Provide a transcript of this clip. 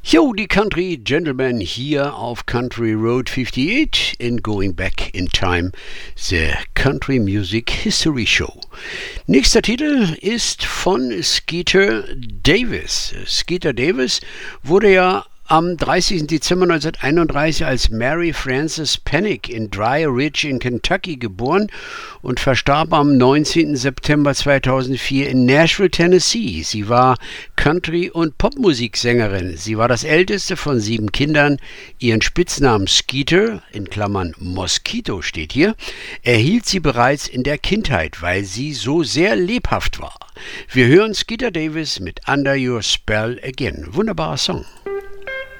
Yo, die Country Gentlemen hier auf Country Road 58 in Going Back in Time, the Country Music History Show. Nächster Titel ist von Skeeter Davis. Skeeter Davis wurde ja am 30. Dezember 1931 als Mary Frances Panic in Dry Ridge in Kentucky geboren und verstarb am 19. September 2004 in Nashville, Tennessee. Sie war Country- und Popmusiksängerin. Sie war das älteste von 7 Kindern. Ihren Spitznamen Skeeter, in Klammern Mosquito steht hier, erhielt sie bereits in der Kindheit, weil sie so sehr lebhaft war. Wir hören Skeeter Davis mit Under Your Spell Again. Wunderbarer Song.